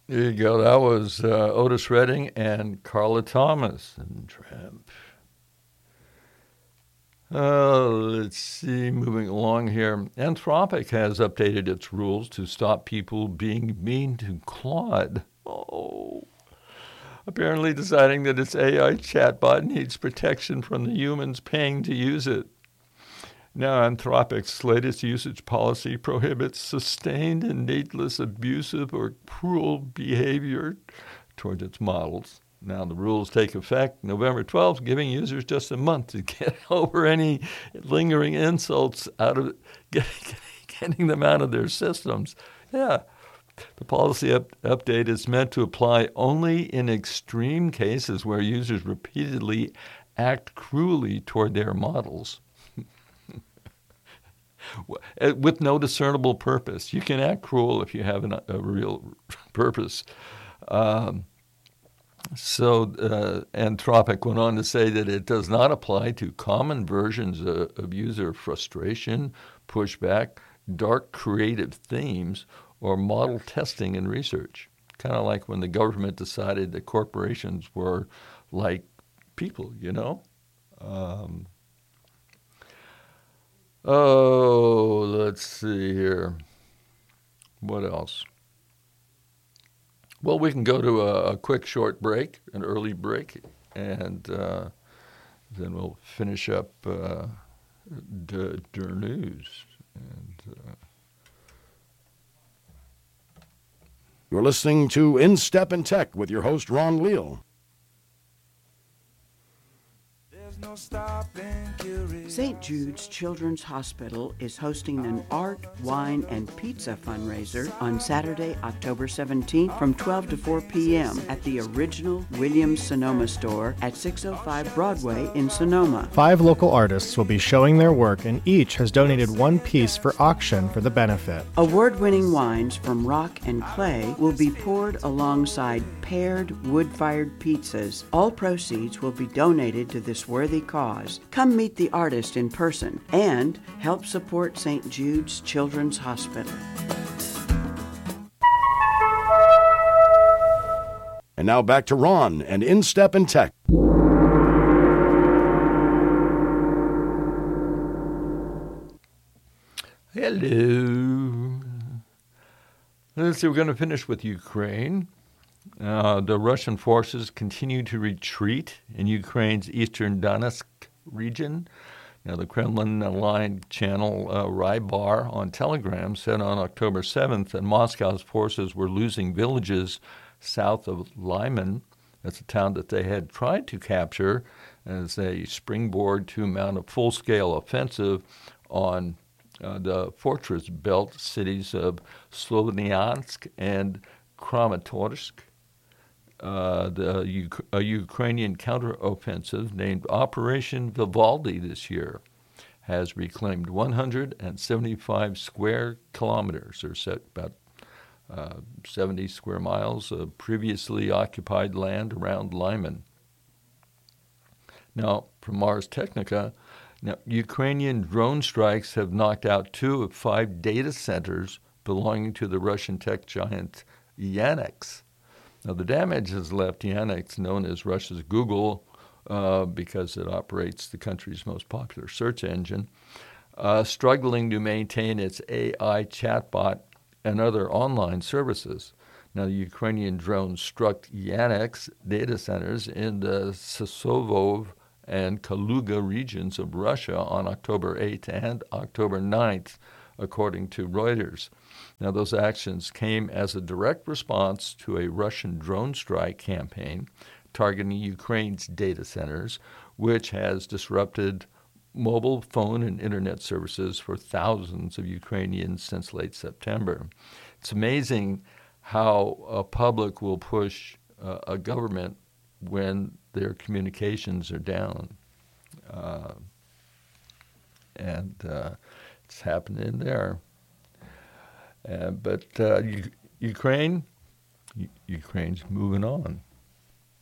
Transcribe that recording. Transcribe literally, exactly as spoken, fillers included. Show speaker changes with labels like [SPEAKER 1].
[SPEAKER 1] There you go. That was uh, Otis Redding and Carla Thomas and Tramp. Uh, let's see, moving along here. Anthropic has updated its rules to stop people being mean to Claude. Oh. Apparently deciding that its A I chatbot needs protection from the humans paying to use it. Now, Anthropic's latest usage policy prohibits sustained and needless abusive or cruel behavior towards its models. Now, the rules take effect November twelfth, giving users just a month to get over any lingering insults out of getting, getting them out of their systems. Yeah. The policy up, update is meant to apply only in extreme cases where users repeatedly act cruelly toward their models with no discernible purpose. You can act cruel if you have an, a real purpose. Um, so uh, Anthropic went on to say that it does not apply to common versions of, of user frustration, pushback, dark creative themes, or model testing and research. Kind of like when the government decided that corporations were like people, you know? Um, oh, let's see here. What else? Well, we can go to a, a quick short break, an early break, and uh, then we'll finish up uh, the, the news. And, uh,
[SPEAKER 2] You're listening to In Step in Tech with your host, Ron Leal.
[SPEAKER 3] Saint Jude's Children's Hospital is hosting an art, wine, and pizza fundraiser on Saturday, October seventeenth from twelve to four p.m. at the original Williams-Sonoma store at six oh five Broadway in Sonoma.
[SPEAKER 4] Five local artists will be showing their work, and each has donated one piece for auction for the benefit.
[SPEAKER 3] Award-winning wines from Rock and Clay will be poured alongside paired wood-fired pizzas. All proceeds will be donated to this worthy cause. Come meet the artist in person and help support Saint Jude's Children's Hospital.
[SPEAKER 2] And now back to Ron and In Step in Tech.
[SPEAKER 1] Hello. Let's see, we're going to finish with Ukraine. Uh, the Russian forces continue to retreat in Ukraine's eastern Donetsk region. Now, the Kremlin-aligned channel uh, Rybar on Telegram said on October seventh that Moscow's forces were losing villages south of Lyman. That's a town that they had tried to capture as a springboard to mount a full-scale offensive on uh, the fortress-built cities of Slovyansk and Kramatorsk. Uh, the U- a Ukrainian counteroffensive named Operation Vivaldi this year has reclaimed one hundred seventy-five square kilometers, or set about uh, seventy square miles of previously occupied land around Lyman. Now, from Mars Technica, now, Ukrainian drone strikes have knocked out two of five data centers belonging to the Russian tech giant Yandex. Now, the damage has left Yandex, known as Russia's Google, uh, because it operates the country's most popular search engine, uh, struggling to maintain its A I chatbot and other online services. Now, the Ukrainian drones struck Yandex data centers in the Sasovov and Kaluga regions of Russia on October eighth and October ninth, according to Reuters. Now, those actions came as a direct response to a Russian drone strike campaign targeting Ukraine's data centers, which has disrupted mobile phone and internet services for thousands of Ukrainians since late September. It's amazing how a public will push uh, a government when their communications are down. Uh, and uh, it's happening there. Uh, but uh, U- Ukraine, U- Ukraine's moving on.